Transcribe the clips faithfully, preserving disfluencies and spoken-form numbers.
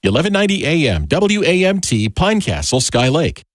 eleven ninety A M, W A M T, Pinecastle, Sky Lake.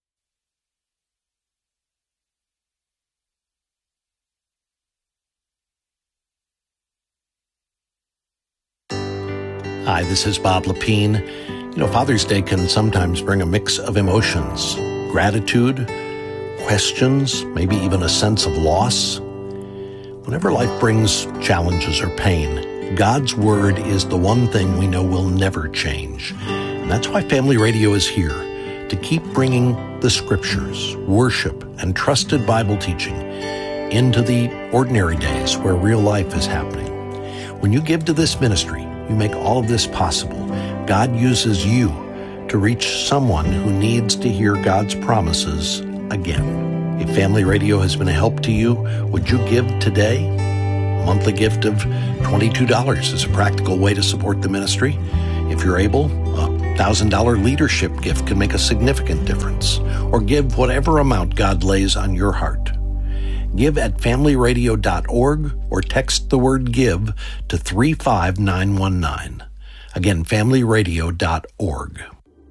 Hi, this is Bob Lepine. You know, Father's Day can sometimes bring a mix of emotions, gratitude, questions, maybe even a sense of loss. Whenever life brings challenges or pain, God's Word is the one thing we know will never change. And that's why Family Radio is here, to keep bringing the Scriptures, worship, and trusted Bible teaching into the ordinary days where real life is happening. When you give to this ministry, you make all of this possible. God uses you to reach someone who needs to hear God's promises again. If Family Radio has been a help to you, would you give today? A monthly gift of twenty-two dollars is a practical way to support the ministry. If you're able, a one thousand dollars leadership gift can make a significant difference. Or give whatever amount God lays on your heart. Give at family radio dot org or text the word GIVE to three five nine one nine. Again, family radio dot org.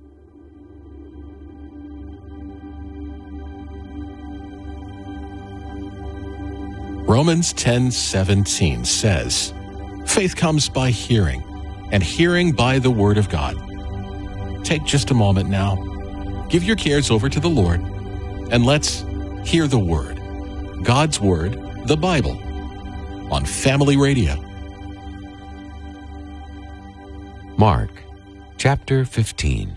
Romans ten seventeen says, "Faith comes by hearing, and hearing by the Word of God." Take just a moment now. Give your cares over to the Lord, and let's hear the Word. God's Word, the Bible, on Family Radio. Mark, chapter fifteen.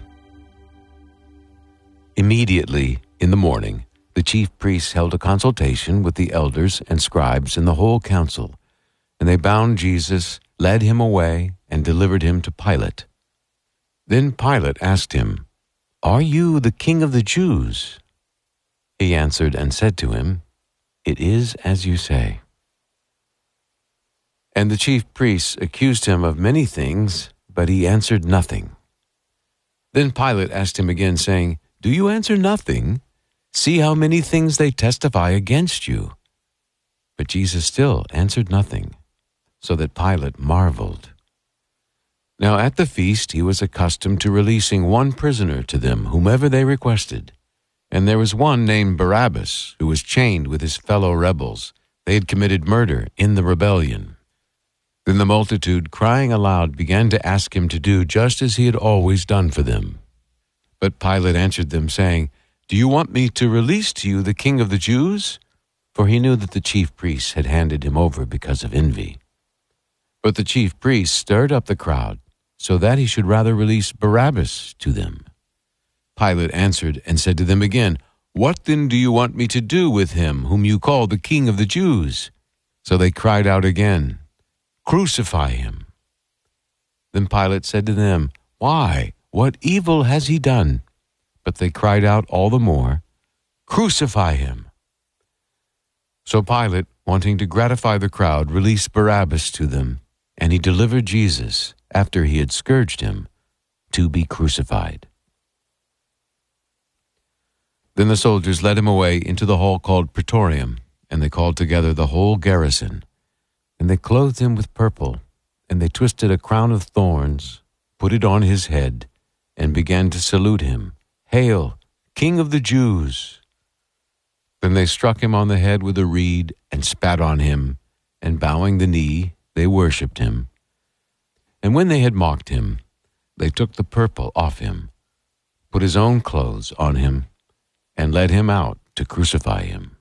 Immediately in the morning, the chief priests held a consultation with the elders and scribes and the whole council, and they bound Jesus, led him away, and delivered him to Pilate. Then Pilate asked him, "Are you the king of the Jews?" He answered and said to him, "It is as you say." And the chief priests accused him of many things, but he answered nothing. Then Pilate asked him again, saying, "Do you answer nothing? See how many things they testify against you." But Jesus still answered nothing, so that Pilate marveled. Now at the feast he was accustomed to releasing one prisoner to them, whomever they requested. And there was one named Barabbas, who was chained with his fellow rebels. They had committed murder in the rebellion. Then the multitude, crying aloud, began to ask him to do just as he had always done for them. But Pilate answered them, saying, "Do you want me to release to you the king of the Jews?" For he knew that the chief priests had handed him over because of envy. But the chief priests stirred up the crowd, so that he should rather release Barabbas to them. Pilate answered and said to them again, "What then do you want me to do with him whom you call the King of the Jews?" So they cried out again, "Crucify him." Then Pilate said to them, "Why? What evil has he done?" But they cried out all the more, "Crucify him." So Pilate, wanting to gratify the crowd, released Barabbas to them, and he delivered Jesus, after he had scourged him, to be crucified. Then the soldiers led him away into the hall called Praetorium, and they called together the whole garrison. And they clothed him with purple, and they twisted a crown of thorns, put it on his head, and began to salute him, "Hail, King of the Jews!" Then they struck him on the head with a reed, and spat on him, and bowing the knee, they worshipped him. And when they had mocked him, they took the purple off him, put his own clothes on him, and led him out to crucify him.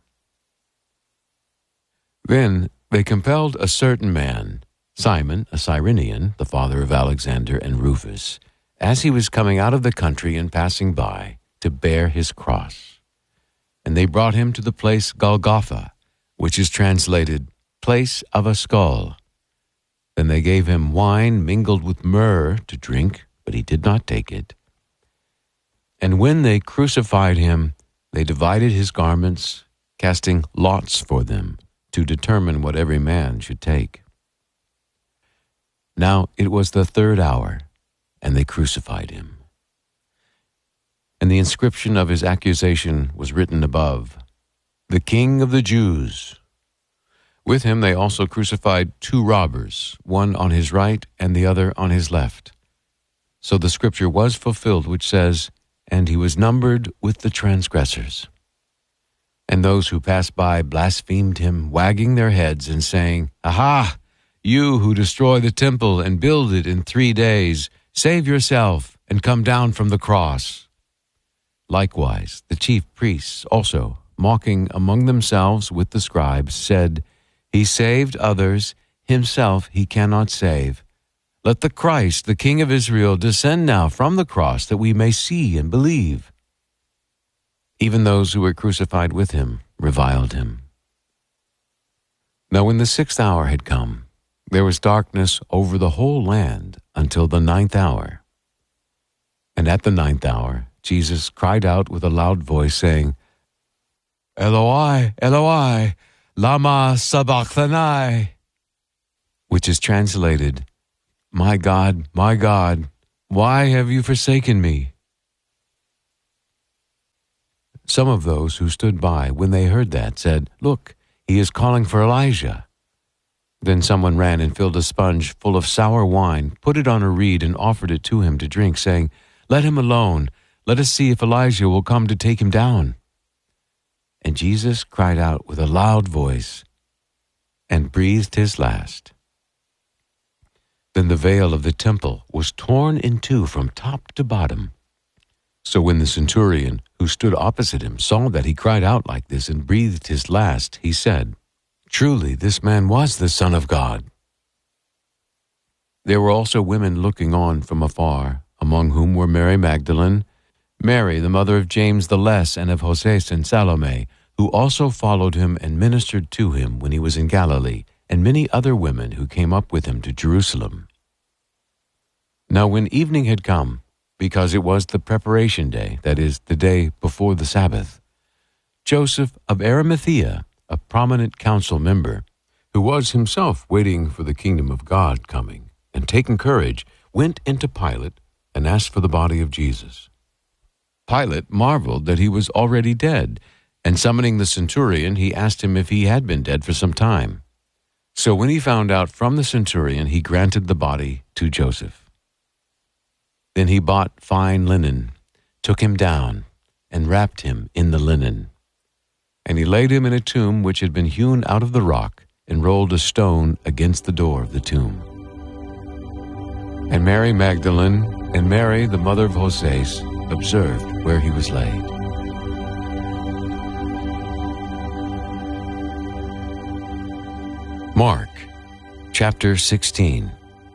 Then they compelled a certain man, Simon, a Cyrenian, the father of Alexander and Rufus, as he was coming out of the country and passing by, to bear his cross. And they brought him to the place Golgotha, which is translated, Place of a Skull. Then they gave him wine mingled with myrrh to drink, but he did not take it. And when they crucified him, they divided his garments, casting lots for them, to determine what every man should take. Now it was the third hour, and they crucified him. And the inscription of his accusation was written above, "The King of the Jews." With him they also crucified two robbers, one on his right and the other on his left. So the scripture was fulfilled, which says, "And he was numbered with the transgressors." And those who passed by blasphemed him, wagging their heads and saying, "Aha! You who destroy the temple and build it in three days, save yourself and come down from the cross." Likewise, the chief priests also, mocking among themselves with the scribes, said, "He saved others, himself he cannot save. Let the Christ, the King of Israel, descend now from the cross, that we may see and believe." Even those who were crucified with him reviled him. Now when the sixth hour had come, there was darkness over the whole land until the ninth hour. And at the ninth hour, Jesus cried out with a loud voice, saying, "Eloi, Eloi, lama sabachthani," which is translated, "My God, my God, why have you forsaken me?" Some of those who stood by when they heard that said, "Look, he is calling for Elijah." Then someone ran and filled a sponge full of sour wine, put it on a reed, and offered it to him to drink, saying, "Let him alone. Let us see if Elijah will come to take him down." And Jesus cried out with a loud voice and breathed his last. Then the veil of the temple was torn in two from top to bottom. So when the centurion who stood opposite him saw that he cried out like this and breathed his last, he said, "Truly this man was the Son of God." There were also women looking on from afar, among whom were Mary Magdalene, Mary the mother of James the Less and of Joses and Salome, who also followed him and ministered to him when he was in Galilee, and many other women who came up with him to Jerusalem. Now when evening had come, because it was the preparation day, that is, the day before the Sabbath, Joseph of Arimathea, a prominent council member, who was himself waiting for the kingdom of God coming, and taking courage, went into Pilate and asked for the body of Jesus. Pilate marveled that he was already dead, and summoning the centurion, he asked him if he had been dead for some time. So when he found out from the centurion, he granted the body to Joseph. Then he bought fine linen, took him down, and wrapped him in the linen. And he laid him in a tomb which had been hewn out of the rock, and rolled a stone against the door of the tomb. And Mary Magdalene and Mary, the mother of Joses, observed where he was laid. Mark, chapter sixteen.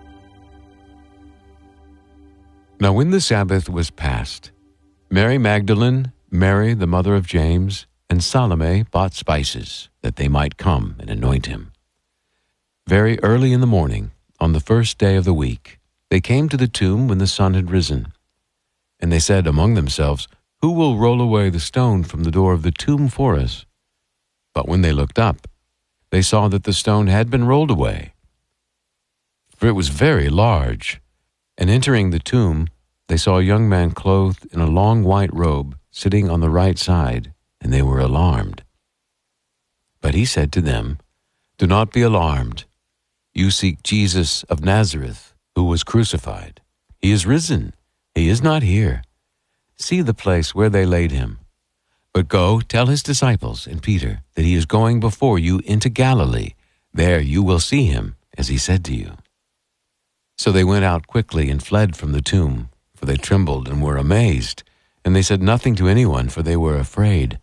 Now when the Sabbath was past, Mary Magdalene, Mary the mother of James, and Salome bought spices, that they might come and anoint him. Very early in the morning, on the first day of the week, they came to the tomb when the sun had risen. And they said among themselves, "Who will roll away the stone from the door of the tomb for us?" But when they looked up, they saw that the stone had been rolled away, for it was very large. And entering the tomb, they saw a young man clothed in a long white robe, sitting on the right side, and they were alarmed. But he said to them, "Do not be alarmed. You seek Jesus of Nazareth, who was crucified. He is risen. He is not here. See the place where they laid him. But go, tell his disciples and Peter that he is going before you into Galilee. There you will see him, as he said to you." So they went out quickly and fled from the tomb, for they trembled and were amazed, and they said nothing to anyone, for they were afraid.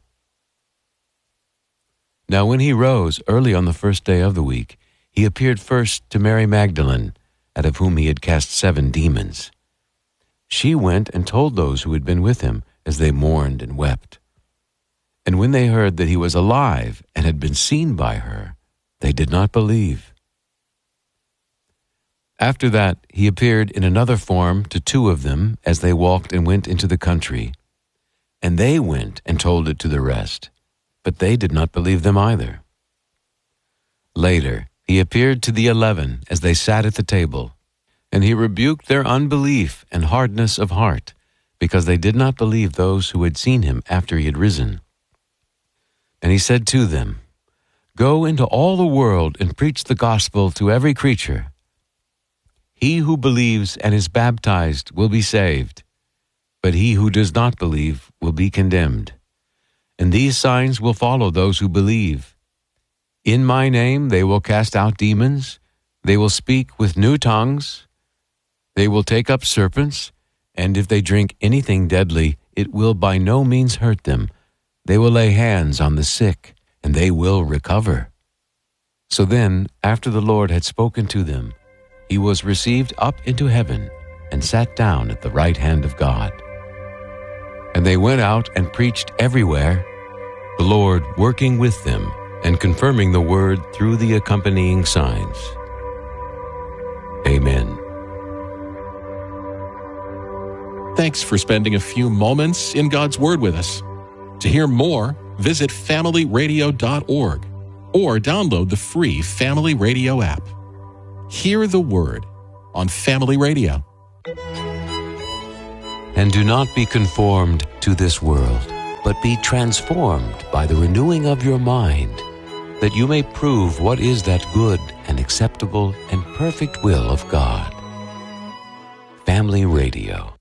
Now when he rose early on the first day of the week, he appeared first to Mary Magdalene, out of whom he had cast seven demons. She went and told those who had been with him, as they mourned and wept. And when they heard that he was alive and had been seen by her, they did not believe. After that, he appeared in another form to two of them as they walked and went into the country. And they went and told it to the rest, but they did not believe them either. Later, he appeared to the eleven as they sat at the table, and he rebuked their unbelief and hardness of heart, because they did not believe those who had seen him after he had risen. And he said to them, "Go into all the world and preach the gospel to every creature. He who believes and is baptized will be saved, but he who does not believe will be condemned. And these signs will follow those who believe. In my name they will cast out demons, they will speak with new tongues, they will take up serpents, and if they drink anything deadly, it will by no means hurt them. They will lay hands on the sick, and they will recover. So then, after the Lord had spoken to them, he was received up into heaven and sat down at the right hand of God. And they went out and preached everywhere, the Lord working with them and confirming the word through the accompanying signs. Amen. Thanks for spending a few moments in God's Word with us. To hear more, visit family radio dot org or download the free Family Radio app. Hear the Word on Family Radio. And do not be conformed to this world, but be transformed by the renewing of your mind, that you may prove what is that good and acceptable and perfect will of God. Family Radio.